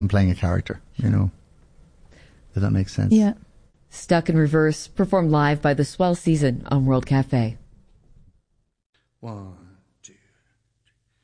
I'm playing a character, Does that make sense? Yeah. Stuck in Reverse, performed live by the Swell Season on World Cafe. 1